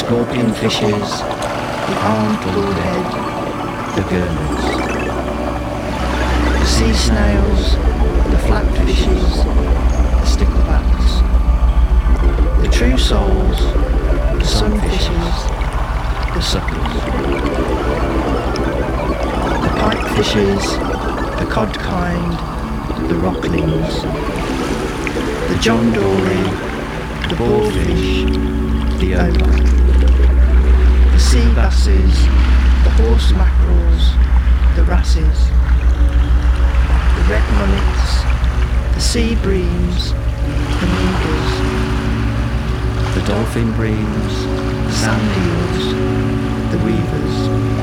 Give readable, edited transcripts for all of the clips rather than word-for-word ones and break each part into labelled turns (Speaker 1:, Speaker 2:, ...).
Speaker 1: scorpion fishes, the armed bullhead, the gurnets, the sea snails, the flatfishes, the sticklebacks, the true souls, the sunfishes, the suckers, the pipefishes, the cod kind, the rocklings, the John Dory, the boarfish, the oak, the sea basses, the horse mackerels, the wrasses, the red mullets, the sea breams, the meagres, the dolphin breams, the sand eels, the weavers,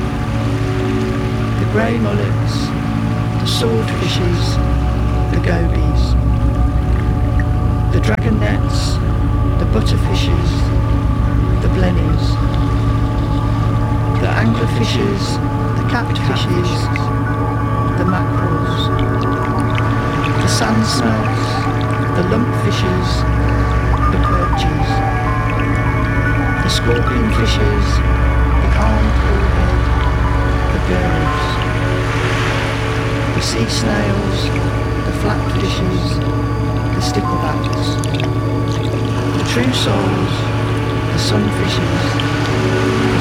Speaker 1: the grey mullets, the swordfishes, the gobies, the dragonets, the butterfishes, the blennies, the anglerfishes, the catfishes, the mackerels, the sand snouts, the lumpfishes, the perches, the scorpion fishes, the armed bullhead, the birds, the sea snails, the flatfishes, the sticklebacks, the true souls, the sunfishes,